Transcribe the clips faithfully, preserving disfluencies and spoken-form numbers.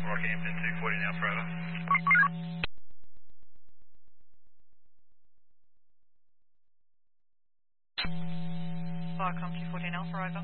Rockhampton two forty now, forever. Viacom two fourteen Alpha, over.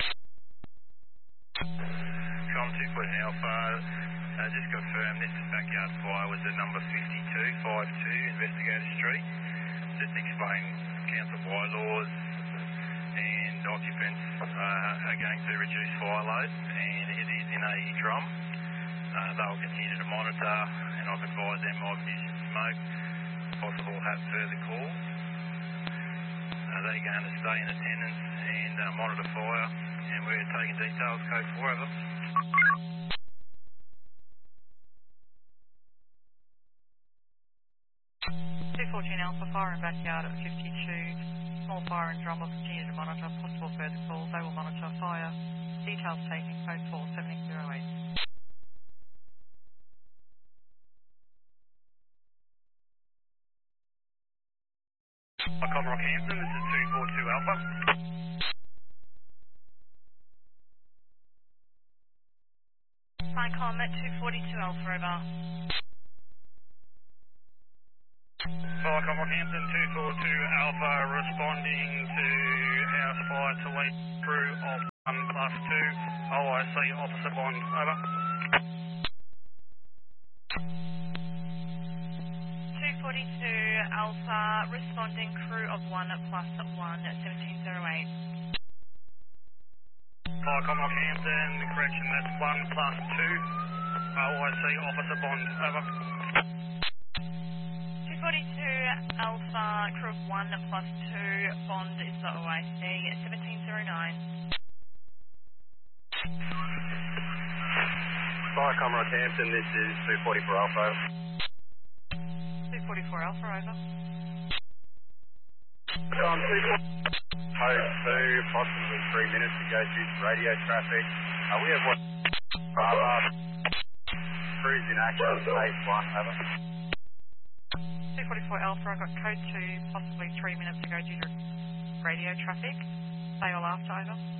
Com two forty Alpha, uh, just confirm this backyard fire was at number fifty-two fifty-two Investigator Street. Just explain council bylaws and occupants uh, are going to reduce fire load, and it is in a drum. Uh, they will continue to monitor, and I've advised them of this smoke, possible have further calls. Uh, they're going to stay in attendance and uh, monitor fire, and we're taking details, code four of them. two fourteen Alpha, fire in backyard at fifty-two. Small fire in drum will continue to monitor possible further calls. They will monitor fire. Details taken, code four seven zero eight. Viacom Rockhampton, this is two forty-two Alpha. Viacom at two forty-two Alpha, over. Viacom Rockhampton two forty-two Alpha, responding to house fire to lead crew of one plus two, O I C Officer Bond, over. two forty-two Alpha, responding crew of one plus one, seventeen zero eight. Viacom Rockhampton, correction, that's one plus two, O I C Officer Bond, over. two forty-two Alpha, crew of one plus two, Bond is the O I C, seventeen zero nine. Viacom Rockhampton, this is two forty-four Alpha. two forty-four Alpha, over. Viacom two forty-four. Code two, approximately three minutes to go due to radio traffic. Uh, we have one Bravo. Cruise in action, phase one, over. two forty-four Alpha, I've got code two, possibly three minutes to go due to radio traffic. Stay all after, over.